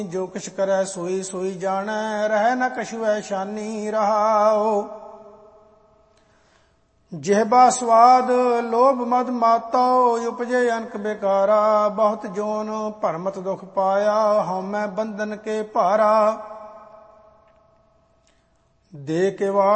ਜੋ ਕਿਛ ਕਰੈ ਸੋਈ ਸੋਈ ਜਾਣੈ, ਰਹਿ ਨ ਕਛੁ ਐਸ਼ਾਨੀ ਰਹਾਉ। ਜਿਹਬਾ ਸਵਾਦ ਲੋਭ ਮਦ ਮਾਤੋ, ਉਪਜੇ ਅਨਕ ਬੇਕਾਰਾ। ਬਹੁਤ ਜੋਨ ਭਰਮਤ ਦੁਖ ਪਾਇਆ, ਹਉਮੈ ਬੰਧਨ ਕੇ ਭਾਰਾ। ਦੇ ਕੇ